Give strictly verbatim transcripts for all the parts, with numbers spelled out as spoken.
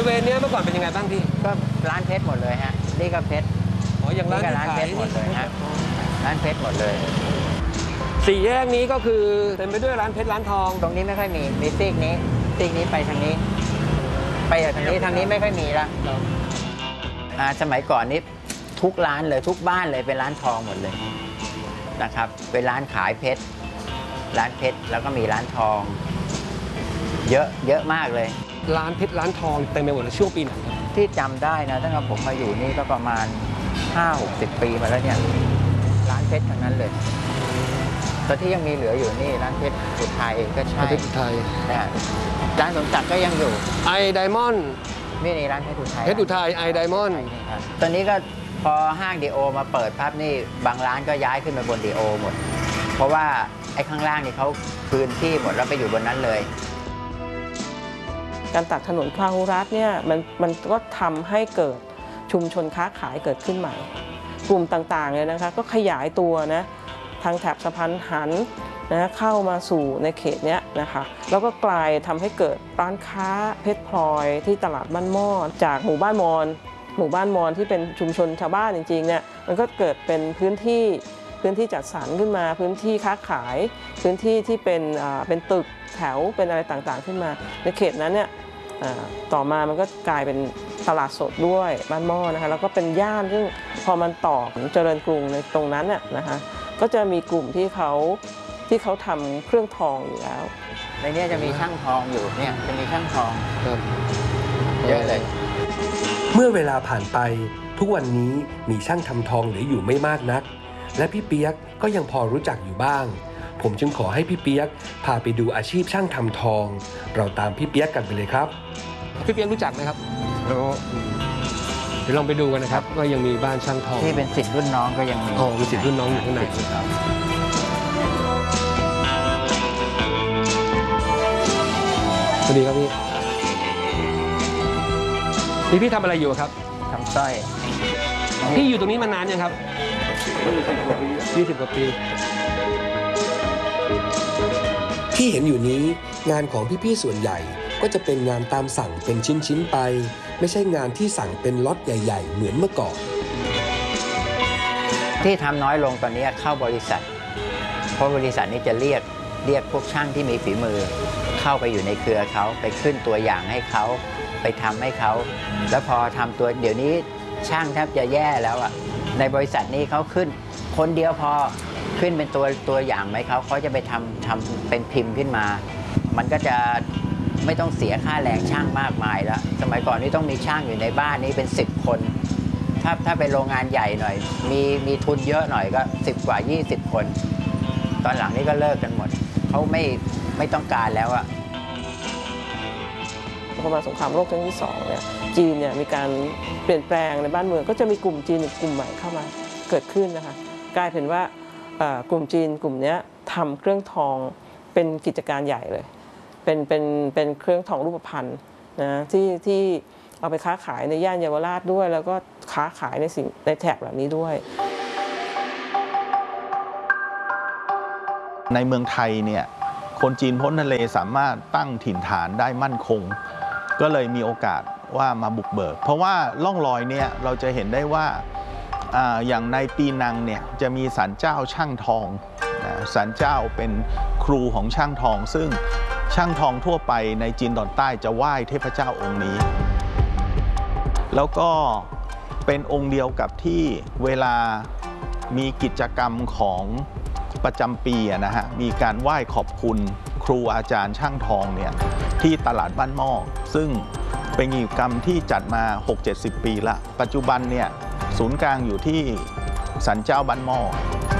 เวณนี้เมื่อก่อนเป็นยังไงบ้างพี่ก็ร้านเพชรหมดเลยฮะนี่ก็เพชรอ๋ออย่างร้านร้านเพชรหมดเลยฮะร้านเพชรหมดเลยสี่แยกนี้ก็คือเต็มไปด้วยร้านเพชรร้านทองตรงนี้ไม่ค่อยมีมีซีกนี้ซีกนี้ไปทางนี้ไปทางนี้ทางนี้ไม่ค่อยมีละอ่าสมัยก่อนนี้ทุกร้านเลยทุกบ้านเลยเป็นร้านทองหมดเลยนะครับเป็นร้านขายเพชรร้านเพชรแล้วก็มีร้านทองเยอะเยอะมากเลยร้านเพชรร้านทองเต็มไปหมดเลยช่วงปีไหนที่จำได้นะตั้งแต่ผมมาอยู่นี่ก็ประมาณ ห้าหกสิบ ปีมาแล้วเนี่ยร้านเพชรทั้งนั้นเลยตอนที่ยังมีเหลืออยู่นี่ร้านเพชรอุทัยก็ใช่เพชรอุทัยนะร้านสมศักดิ์ก็ยังอยู่ไอไดมอนด์นี่นี่ร้านเพชรอุทัยเพชรอุทัยไอไดมอนด์ตอนนี้ก็พอห้างดีโอมาเปิดภาพนี่บางร้านก็ย้ายขึ้นมาบนดีโอหมดเพราะว่าไอ้ข้างล่างนี่เขาพื้นที่หมดแล้วไปอยู่บนนั้นเลยการตัดถนนพาหุรัตน์เนี่ยมันมันก็ทำให้เกิดชุมชนค้าขายเกิดขึ้นใหม่กลุ่มต่างๆเลยนะคะก็ขยายตัวนะทางแถบสะพานหันนะเข้ามาสู่ในเขตนี้นะคะแล้วก็กลายทำให้เกิดร้านค้าเพชรพลอยที่ตลาดบ้านหม้อจากหมู่บ้านมอญหมู่บ้านมอญที่เป็นชุมชนชาวบ้านจริงๆเนี่ยมันก็เกิดเป็นพื้นที่พื้นที่จัดสรรขึ้นมาพื้นที่ค้าขายพื้นที่ที่เป็นเป็นตึกแถวเป็นอะไรต่างๆขึ้นมาในเขตนั้นเนี่ยต่อมามันก็กลายเป็นตลาดสดด้วยบ้านหม้อนะคะแล้วก็เป็นย่านซึ่งพอมันต่อเจริญกรุงในตรงนั้นน่ะนะคะก็จะมีกลุ่มที่เขาที่เขาทำเครื่องทองอยู่แล้วในนี้จะมีช่างทองอยู่เนี่ยจะมีช่างทองเยอะเลยเมื่อเวลาผ่านไปทุกวันนี้มีช่างทำทองเหลืออยู่ไม่มากนักและพี่เปียกก็ยังพอรู้จักอยู่บ้างผมจึงขอให้พี่เปียกพาไปดูอาชีพช่างทำทองเราตามพี่เปียกกันไปเลยครับพี่เปียกรู้จักไหมครับรู้เดี๋ยวลองไปดูกันนะครับว่ายังมีบ้านช่างทองที่เป็นศิษย์รุ่นน้องก็ยังมีอ๋อมีศิษย์รุ่นน้องอยู่ข้างในสวัสดีครับพี่นี่พี่ทำอะไรอยู่ครับทำสร้อยพี่อยู่ตรงนี้มานานยังครับยี่สิบกว่าปีที่เห็นอยู่นี้งานของพี่ๆส่วนใหญ่ก็จะเป็นงานตามสั่งเป็นชิ้นๆไปไม่ใช่งานที่สั่งเป็นล็อตใหญ่ๆเหมือนเมื่อก่อนที่ทำน้อยลงตอนนี้เข้าบริษัทเพราะบริษัทนี้จะเรียกเรียกพวกช่างที่มีฝีมือเข้าไปอยู่ในเครือเขาไปขึ้นตัวอย่างให้เขาไปทำให้เขาแล้วพอทำตัวเดี๋ยวนี้ช่างแทบจะแย่แล้วอ่ะในบริษัทนี้เขาขึ้นคนเดียวพอขึ้นเป็นตัวตัวอย่างไหมเขาเขาจะไปทำทำเป็นพิมพ์ขึ้นมามันก็จะไม่ต้องเสียค่าแรงช่างมากมายแล้วสมัยก่อนนี่ต้องมีช่างอยู่ในบ้านนี้เป็นสิบคนถ้าถ้าเป็นโรงงานใหญ่หน่อยมีมีทุนเยอะหน่อยก็สิบกว่ายี่สิบคนตอนหลังนี้ก็เลิกกันหมดเขาไม่ไม่ต้องการแล้วอะพอมาสงครามโลกครั้งที่สองเนี่ยจีนเนี่ยมีการเปลี่ยนแปลงในบ้านเมืองก็จะมีกลุ่มจีนกลุ่มใหม่เข้ามาเกิดขึ้นนะคะกลายเป็นว่ากลุ่มจีนกลุ่มนี้ทำเครื่องทองเป็นกิจการใหญ่เลยเป็นเป็นเป็นเครื่องทองรูปพรรณนะที่ที่เอาไปค้าขายในย่านเยาวราชด้วยแล้วก็ค้าขายในสิ่งในแถบแบบนี้ด้วยในเมืองไทยเนี่ยคนจีนพ้นทะเลสามารถตั้งถิ่นฐานได้มั่นคงก็เลยมีโอกาสว่ามาบุกเบิกเพราะว่าล่องลอยเนี่ยเราจะเห็นได้ว่าอย่างในปีนังเนี่ยจะมีศาลเจ้าช่างทองศาลเจ้าเป็นครูของช่างทองซึ่งช่างทองทั่วไปในจีนตอนใต้จะไหว้เทพเจ้าองค์นี้แล้วก็เป็นองค์เดียวกับที่เวลามีกิจกรรมของประจำปีนะฮะมีการไหว้ขอบคุณครูอาจารย์ช่างทองเนี่ยที่ตลาดบ้านหม้อซึ่งเป็นกิจกรรมที่จัดมา หกเจ็ดสิบ ปีละปัจจุบันเนี่ยศูนย์กลางอยู่ที่ศาลเจ้าบ้านหม้อ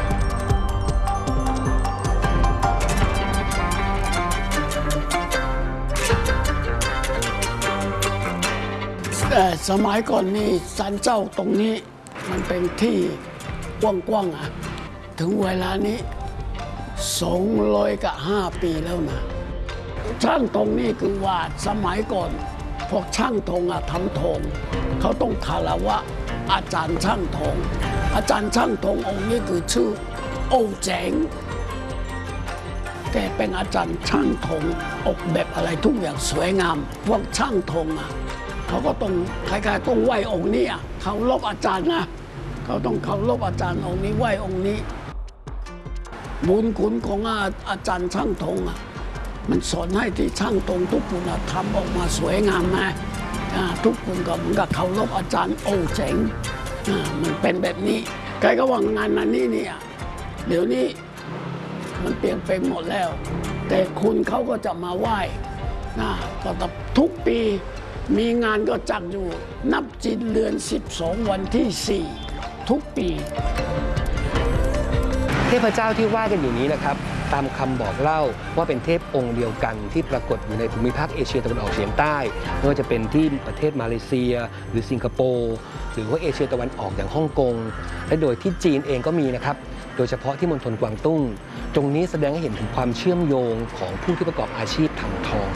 สมัยก่อนนี่ศาลเจ้าตรงนี้มันเป็นที่กว้างๆอ่ะถึงเวลานี้สองร้อยกับห้าปีแล้วนะช่างทองนี่คือว่าสมัยก่อนพวกช่างทองอะทำทองเขาต้องคารวะอาจารย์ช่างทองอาจารย์ช่างทององค์นี้คือชื่อโอ้แจ๋งแกเป็นอาจารย์ช่างทองออกแบบอะไรทุกอย่างสวยงามพวกช่างทองอะเขาก็ต้องคล้ายๆต้องไหว้องค์นี้อ่ะเขารบอาจารย์นะเขาต้องเขารบอาจารย์องค์นี้ไหว้องค์นี้บุญคุณของอาอาจารย์ช่างธงอ่ะมันสอนให้ที่ช่างธงทุกคนทำออกมาสวยงามนะทุกคนก็เหมือนกับเขารบอาจารย์โอ้เจ๋งมันเป็นแบบนี้ใครก็ว่างานนั้นนี่เนี่ยเดี๋ยวนี้มันเปลี่ยนไปหมดแล้วแต่คุณเขาก็จะมาไหว้นะก็ทุกปีมีงานก็จัดอยู่นับจิตเดือนสิบสองวันที่สี่ทุกปีเทพเจ้าที่ว่ากันอยู่นี้นะครับตามคำบอกเล่าว่าเป็นเทพองค์เดียวกันที่ปรากฏอยู่ในภูมิภาคเอเชียตะวันออกเฉียงใต้ไม่ว่าจะเป็นที่ประเทศมาเลเซียหรือสิงคโปร์หรือว่าเอเชียตะวันออกอย่างฮ่องกงและโดยที่จีนเองก็มีนะครับโดยเฉพาะที่มณฑลกวางตุ้งตรงนี้แสดงให้เห็นถึงความเชื่อมโยงของผู้ที่ประกอบอาชีพทำทอง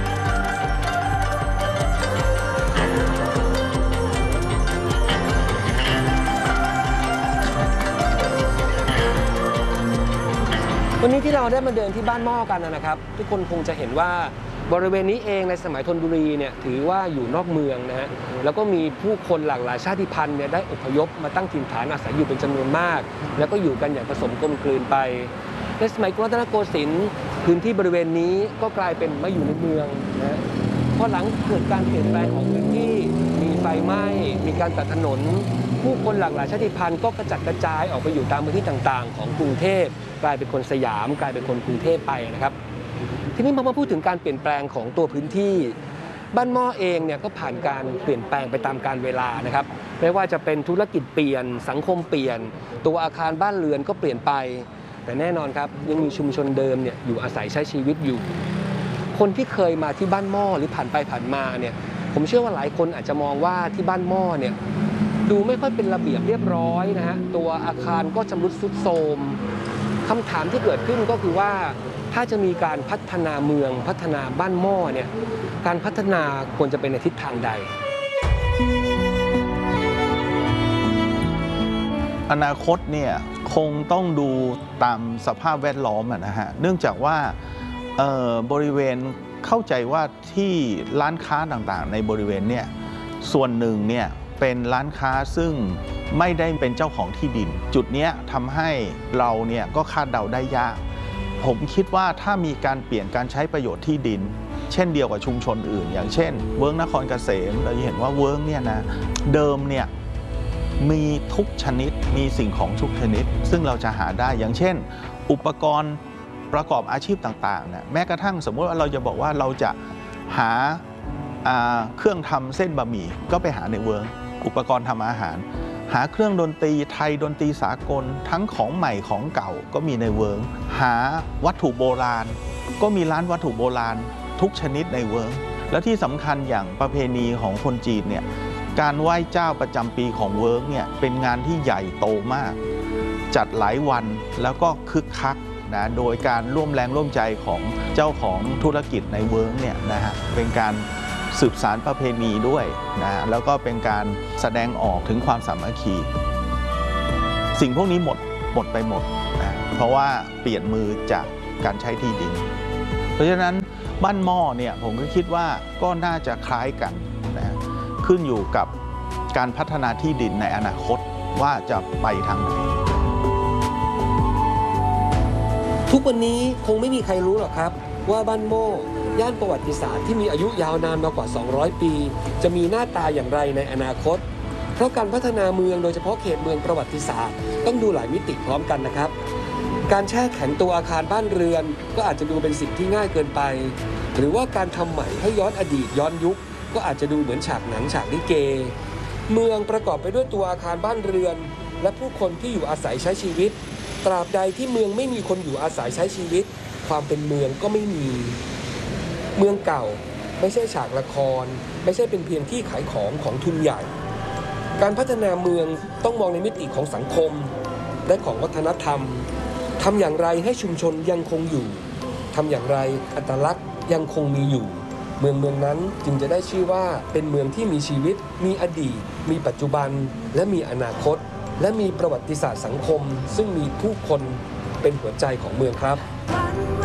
วันนี้ที่เราได้มาเดินที่บ้านหม้อกันนะครับทุกคนคงจะเห็นว่าบริเวณนี้เองในสมัยธนบุรีเนี่ยถือว่าอยู่นอกเมืองนะฮะแล้วก็มีผู้คนหลากหลายชาติพันธุ์เนี่ยได้อพยพมาตั้งถิ่นฐานอาศัยอยู่เป็นจำนวนมากแล้วก็อยู่กันอย่างผสมกลมกลืนไปในสมัยกรุงรัตนโกสินทร์พื้นที่บริเวณนี้ก็กลายเป็นมาอยู่ในเมืองนะพอหลังเกิดการเปลี่ยนแปลงของพื้นที่มีไฟไหม้มีการตัดถนนผู้คนหลากหลายชาติพันธุ์ก็กระจัดกระจายออกไปอยู่ตามพื้นที่ต่างๆของกรุงเทพกลายเป็นคนสยามกลายเป็นคนกรุงเทพไปนะครับทีนี้พอมาพูดถึงการเปลี่ยนแปลงของตัวพื้นที่บ้านหม้อเองเนี่ยก็ผ่านการเปลี่ยนแปลงไปตามกาลเวลานะครับไม่ว่าจะเป็นธุรกิจเปลี่ยนสังคมเปลี่ยนตัวอาคารบ้านเรือนก็เปลี่ยนไปแต่แน่นอนครับยังมีชุมชนเดิมเนี่ยอยู่อาศัยใช้ชีวิตอยู่คนที่เคยมาที่บ้านหม้อหรือผ่านไปผ่านมาเนี่ยผมเชื่อว่าหลายคนอาจจะมองว่าที่บ้านหม้อเนี่ยดูไม่ค่อยเป็นระเบียบเรียบร้อยนะฮะตัวอาคารก็ชำรุดทรุดโทรมคำถามที่เกิดขึ้นก็คือว่าถ้าจะมีการพัฒนาเมืองพัฒนาบ้านหม้อเนี่ยการพัฒนาควรจะเป็นในทิศทางใดอนาคตเนี่ยคงต้องดูตามสภาพแวดล้อมนะฮะเนื่องจากว่าบริเวณเข้าใจว่าที่ร้านค้าต่างๆในบริเวณเนี่ยส่วนหนึ่งเนี่ยเป็นร้านค้าซึ่งไม่ได้เป็นเจ้าของที่ดินจุดนี้ทำให้เราเนี่ยก็คาดเดาได้ยากผมคิดว่าถ้ามีการเปลี่ยนการใช้ประโยชน์ที่ดินเช่นเดียวกับชุมชนอื่นอย่างเช่นเวิร์กนครเกษมเราจะเห็นว่าเวิร์กเนี่ยนะเดิมเนี่ยมีทุกชนิดมีสิ่งของทุกชนิดซึ่งเราจะหาได้อย่างเช่นอุปกรณ์ประกอบอาชีพต่างๆเนี่ยแม้กระทั่งสมมติว่าเราจะบอกว่าเราจะหาเครื่องทำเส้นบะหมี่ก็ไปหาในเวิร์กอุปกรณ์ทำอาหารหาเครื่องดนตรีไทยดนตรีสากลทั้งของใหม่ของเก่าก็มีในเวิร์กหาวัตถุโบราณก็มีร้านวัตถุโบราณทุกชนิดในเวิร์กและที่สำคัญอย่างประเพณีของคนจีนเนี่ยการไหว้เจ้าประจำปีของเวิร์กเนี่ยเป็นงานที่ใหญ่โตมากจัดหลายวันแล้วก็คึกคักนะโดยการร่วมแรงร่วมใจของเจ้าของธุรกิจในเวิร์กเนี่ยนะฮะเป็นการสืบสานประเพณีด้วยนะแล้วก็เป็นการแสดงออกถึงความสามัคคีสิ่งพวกนี้หมดหมดไปหมดนะเพราะว่าเปลี่ยนมือจากการใช้ที่ดินเพราะฉะนั้นบ้านหม้อเนี่ยผมก็คิดว่าก็น่าจะคล้ายกันนะขึ้นอยู่กับการพัฒนาที่ดินในอนาคตว่าจะไปทางไหนทุกวันนี้คงไม่มีใครรู้หรอกครับว่าบ้านหม้อย่านประวัติศาสตร์ที่มีอายุยาวนานมากว่าสองร้อยปีจะมีหน้าตาอย่างไรในอนาคตเพราะการพัฒนาเมืองโดยเฉพาะเขตเมืองประวัติศาสตร์ต้องดูหลายมิติพร้อมกันนะครับการแช่แข็งตัวอาคารบ้านเรือนก็อาจจะดูเป็นสิ่งที่ง่ายเกินไปหรือว่าการทำใหม่ให้ย้อนอดีตย้อนยุคก็อาจจะดูเหมือนฉากหนังฉากลิเกเมืองประกอบไปด้วยตัวอาคารบ้านเรือนและผู้คนที่อยู่อาศัยใช้ชีวิตตราบใดที่เมืองไม่มีคนอยู่อาศัยใช้ชีวิตความเป็นเมืองก็ไม่มีเมืองเก่าไม่ใช่ฉากละครไม่ใช่เป็นเพียงที่ขายของของทุนใหญ่การพัฒนาเมืองต้องมองในมิติของสังคมและของวัฒนธรรมทำอย่างไรให้ชุมชนยังคงอยู่ทำอย่างไรอัตลักษณ์ยังคงมีอยู่เมืองเมืองนั้นจึงจะได้ชื่อว่าเป็นเมืองที่มีชีวิตมีอดีตมีปัจจุบันและมีอนาคตและมีประวัติศาสตร์สังคมซึ่งมีผู้คนเป็นหัวใจของเมืองครับ